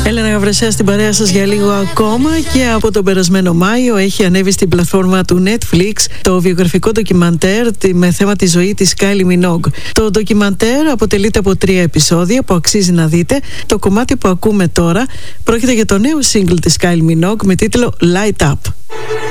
Έλενα Γαβρασιά στην παρέα σας για λίγο ακόμα, και από τον περασμένο Μάιο έχει ανέβει στην πλατφόρμα του Netflix το βιογραφικό ντοκιμαντέρ με θέμα τη ζωή της Kylie Minogue. Το ντοκιμαντέρ αποτελείται από 3 επεισόδια που αξίζει να δείτε. Το κομμάτι που ακούμε τώρα πρόκειται για το νέο single της Kylie Minogue με τίτλο Light Up.